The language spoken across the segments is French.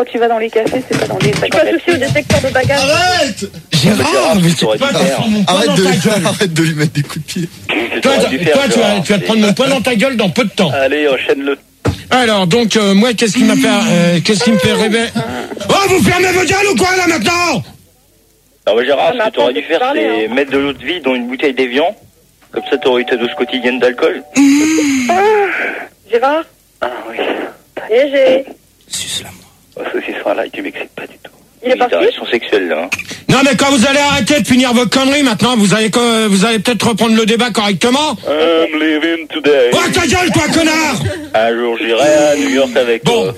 Quand tu vas dans les cafés, c'est pas dans les... Tu passes aussi au détecteur de bagages. Arrête Gérard, mais tu arrête de lui mettre des coups de pied. Toi, tu vas te prendre mon poing dans ta gueule dans peu de temps. Allez, enchaîne-le. Alors, donc, moi, qu'est-ce qui me fait rêver? Oh, vous fermez vos gueules ou quoi, là, maintenant? Non, mais Gérard, ce que t'aurais dû faire, c'est mettre de l'eau de vie dans une bouteille d'évian. Comme ça, t'aurais eu ta dose quotidienne d'alcool. Gérard? Ah, oui. Léger. Suce-la-moi. Oh, saucisson, là, tu m'excites pas du tout. Il est parti? Relation sexuelle, là. Hein. Non, mais quand vous allez arrêter de finir vos conneries, maintenant, vous allez peut-être reprendre le débat correctement. I'm living today. Oh, ta gueule, toi, connard! Un jour, j'irai à New York avec toi.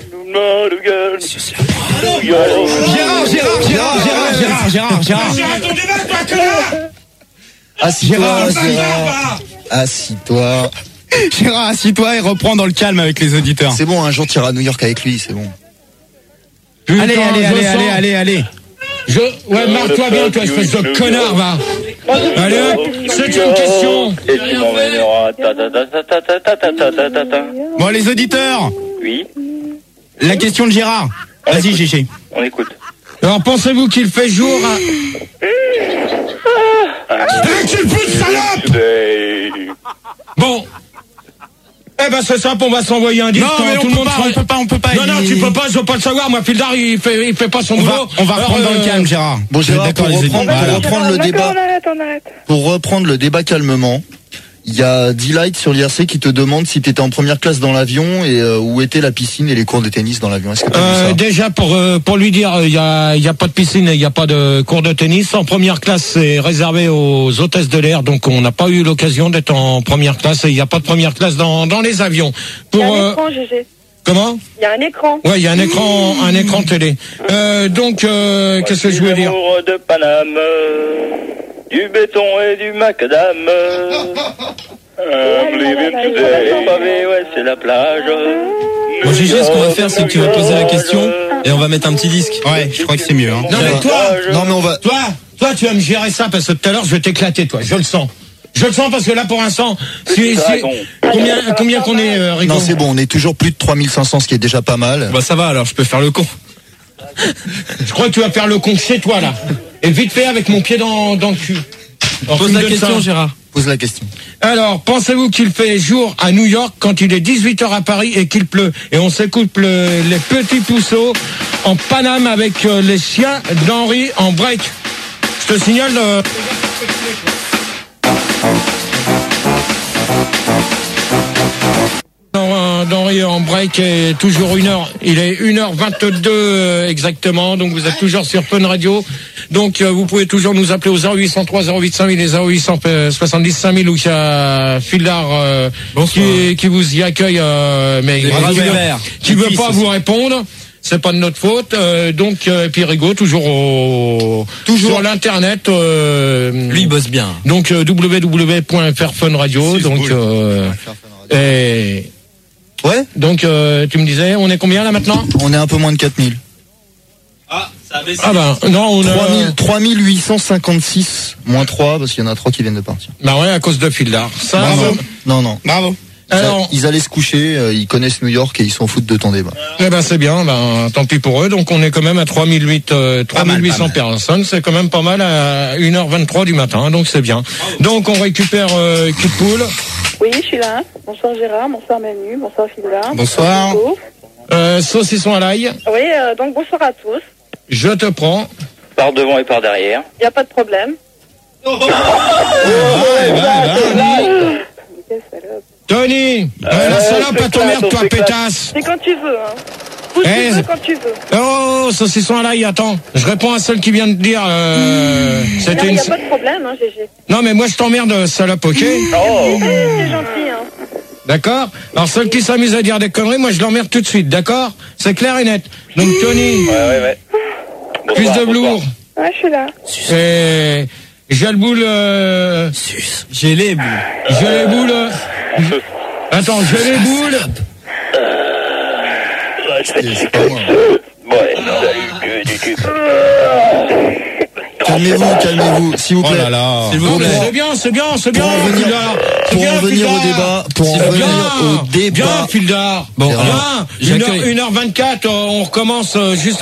Gérard, ton débat, toi, connard! Assis-toi. Gérard, assis-toi et reprends dans le calme avec les auditeurs. C'est bon, un jour tu iras à New York avec lui, c'est bon. Putain, Allez. Ouais, marre-toi bien, toi, espèce de connard, va. Allez, c'est une question. Et tu m'emmèneras. Bon, les auditeurs, Oui, la question de Gérard. Vas-y, Gégé. on écoute. Alors, pensez-vous qu'il fait jour à... tu le fous de salope! Today. Bon. Eh ben, c'est simple, on va s'envoyer un disque. Non, mais tout le monde on peut pas. Non, tu peux pas, je veux pas le savoir. Moi, Fildar, il fait pas son boulot. On va reprendre dans le calme, Gérard. Bon, Gérard, D'accord, pour les reprendre le débat, On arrête. pour reprendre le débat calmement, il y a D-Light sur l'IRC qui te demande si t'étais en première classe dans l'avion et où était la piscine et les cours de tennis dans l'avion. Est-ce que t'as vu ça? Déjà, pour lui dire, il y a pas de piscine et il y a pas de cours de tennis. En première classe, c'est réservé aux hôtesses de l'air, donc on n'a pas eu l'occasion d'être en première classe et il y a pas de première classe dans les avions. Il y a un écran, Gégé. Comment? Il y a un écran. Ouais, il y a un écran télé. Donc, qu'est-ce que je voulais dire? L'amour de Paname, du béton et du macadam. I'm living today. Pavé, ouais, c'est la plage. Bon, Gégé, ce qu'on va faire, c'est que tu vas poser la question et on va mettre un petit disque. Ouais, je crois que c'est mieux. Hein. Non, mais Non, mais on va. toi, tu vas me gérer ça parce que tout à l'heure, je vais t'éclater, toi. Je le sens. Je le sens parce que là, pour l'instant, combien qu'on est, Rigon? Non, c'est bon, on est toujours plus de 3500, ce qui est déjà pas mal. Bah ça va, alors je peux faire le con. Je crois que tu vas faire le con chez toi, là. Et vite fait avec mon pied dans le cul. Alors, Pose tu me la donnes question, ça. Gérard. Pose la question. Alors, pensez-vous qu'il fait jour à New York quand il est 18h à Paris et qu'il pleut? Et on s'écoute les petits pousseaux en Paname avec les chiens d'Henri en break. Je te signale... D'Henri en break est toujours 1h, il est 1h22 exactement, donc vous êtes toujours sur Fun Radio, donc vous pouvez toujours nous appeler au 0803 08 5000 et 0870 5000 où il y a Fildar qui vous y accueille, mais qui veut pas vous répondre. C'est pas de notre faute, donc et puis Rigaud toujours sur l'internet. Lui il bosse bien. Donc www.fairfunradio. Donc et ouais. Donc tu me disais, on est combien là maintenant? On est un peu moins de 4000. Ah, ça a baissé. Ah ben non, on a 3856 moins 3 parce qu'il y en a 3 qui viennent de partir. Bah ouais, à cause de Fildar. Ça. Non. Bravo. Alors, ils allaient se coucher, ils connaissent New York et ils s'en foutent de ton débat. eh ben c'est bien, ben tant pis pour eux. Donc on est quand même à 3800 personnes, c'est quand même pas mal à 1h23 du matin, donc c'est bien. Donc on récupère Kidpool. Oui, je suis là. Bonsoir Gérard, bonsoir Manu, bonsoir Fildar. Bonsoir. Saucisson à l'ail. Oui, donc bonsoir à tous. Je te prends. Par devant et par derrière. Il n'y a pas de problème. Quelle salope. Tony, la salope à ton merde, toi, pétasse. C'est quand tu veux, hein. Où tu veux, quand tu veux. Oh, saucisson à l'ail, attends. Je réponds à celle qui vient de dire. C'était Il n'y a pas de problème, hein, Gégé. Non, mais moi je t'emmerde, salope, ok? C'est gentil, hein. D'accord? Alors celle qui s'amuse à dire des conneries, moi je l'emmerde tout de suite, d'accord? C'est clair et net. Donc Tony. Ouais. Plus de velours. Ouais, je suis là. Et j'ai le boule. J'ai les boules. J'ai les boules. Attends, j'ai les boules. C'est pas moi. Ouais, salut, du cul. Calmez-vous, s'il vous plaît. Oh là là. S'il vous plaît. C'est bien. Pour en venir au débat. Bien, Fildar. Bon, bien. j'accueille. 1h24, on recommence juste